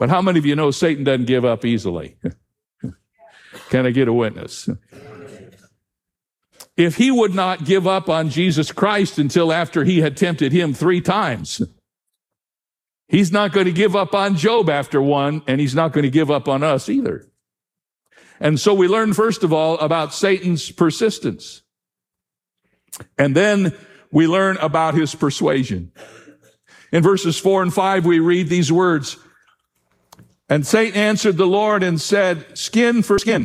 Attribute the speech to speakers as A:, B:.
A: But how many of you know Satan doesn't give up easily? Can I get a witness? If he would not give up on Jesus Christ until after he had tempted him 3 times, he's not going to give up on Job after one, and he's not going to give up on us either. And so we learn, first of all, about Satan's persistence. And then we learn about his persuasion. In verses 4 and 5, we read these words. And Satan answered the Lord and said, skin for skin,